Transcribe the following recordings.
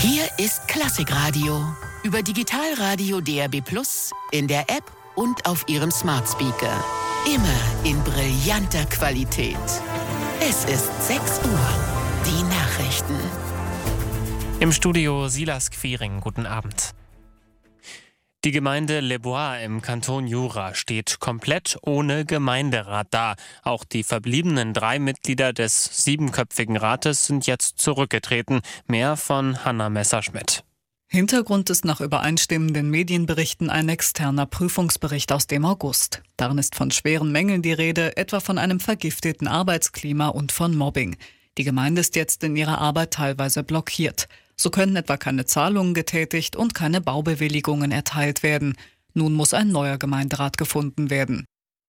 Hier ist Klassikradio. Über Digitalradio DAB+, in der App und auf Ihrem Smart Speaker. Immer in brillanter Qualität. Es ist 6 Uhr. Die Nachrichten. Im Studio Silas Quiring. Guten Abend. Die Gemeinde Le Bois im Kanton Jura steht komplett ohne Gemeinderat da. Auch die verbliebenen 3 Mitglieder des 7-köpfigen Rates sind jetzt zurückgetreten. Mehr von Hanna Messerschmidt. Hintergrund ist nach übereinstimmenden Medienberichten ein externer Prüfungsbericht aus dem August. Darin ist von schweren Mängeln die Rede, etwa von einem vergifteten Arbeitsklima und von Mobbing. Die Gemeinde ist jetzt in ihrer Arbeit teilweise blockiert. So können etwa keine Zahlungen getätigt und keine Baubewilligungen erteilt werden. Nun muss ein neuer Gemeinderat gefunden werden.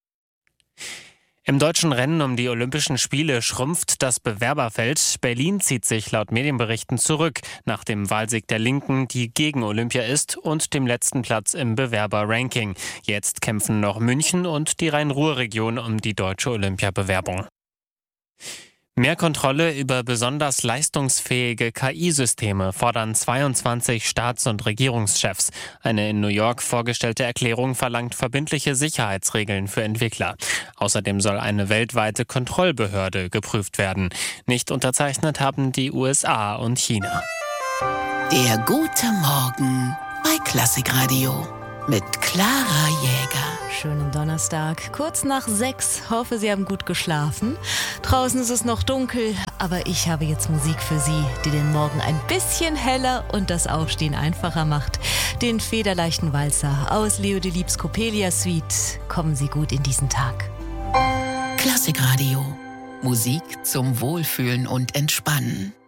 Im deutschen Rennen um die Olympischen Spiele schrumpft das Bewerberfeld. Berlin zieht sich laut Medienberichten zurück, nach dem Wahlsieg der Linken, die gegen Olympia ist, und dem letzten Platz im Bewerberranking. Jetzt kämpfen noch München und die Rhein-Ruhr-Region um die deutsche Olympiabewerbung. Mehr Kontrolle über besonders leistungsfähige KI-Systeme fordern 22 Staats- und Regierungschefs. Eine in New York vorgestellte Erklärung verlangt verbindliche Sicherheitsregeln für Entwickler. Außerdem soll eine weltweite Kontrollbehörde geprüft werden. Nicht unterzeichnet haben die USA und China. Der gute Morgen bei Klassikradio mit Clara Jäger. Schönen Donnerstag, kurz nach 6. Hoffe, Sie haben gut geschlafen. Draußen ist es noch dunkel, aber ich habe jetzt Musik für Sie, die den Morgen ein bisschen heller und das Aufstehen einfacher macht. Den federleichten Walzer aus Leo Delibes Coppelia Suite. Kommen Sie gut in diesen Tag. Klassikradio. Musik zum Wohlfühlen und Entspannen.